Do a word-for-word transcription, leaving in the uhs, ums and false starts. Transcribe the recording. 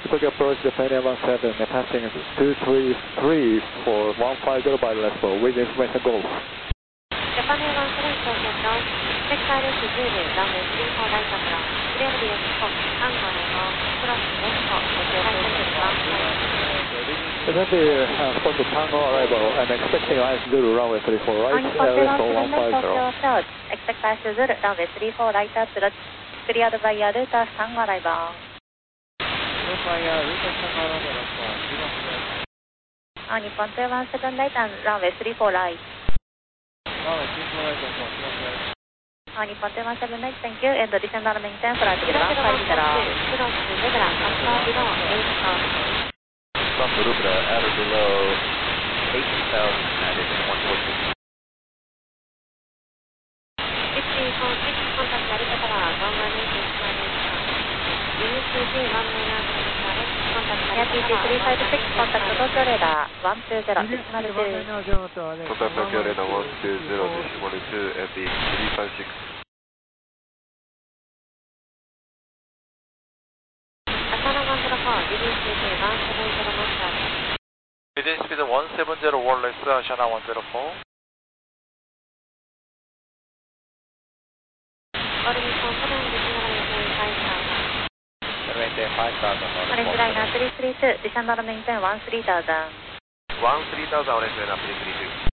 quick approach Japan one seven, passing two three three for one five zero by left four, with information Golf. Japan one seven 東京と、セクターレスじゅうランウェイスリーフォーライトから、クリアビエスフォー、タンゴレゴ、クロスレフト、ごきょうライトするワンファイブ。 Exactly, uh, spot to Tango arrival. I'm expecting I S Zulu runway three four right, uh, left for one five zero. Expect I S Zulu runway three four right approach, cleared by Ruta Tango arrival. On Nippon two one seven right and runway three four right. On Nippon two one seven right, thank you, and additional maintain flight one five zero. Cross Zebra, upper below eight thousand. From Rubra, at or below eight thousand, added in one four six. six four six, contact Narita Tower, one one eight eight five eight. U C G one nine nine, contact Narita three five six, contact Tokyo Radar one two zero, decimal two. Contact Tokyo Radar one two zero, decimal two, at the three five six. Asana one zero four, leading speed one seven zero one seven. Leading speed one seven zero one less, Asana one zero four. Orange confirm, decimal maintain five thousand. Maintain five thousand. Orange liner three three two, decimal maintain one three thousand. one three thousand, Orange liner three three two.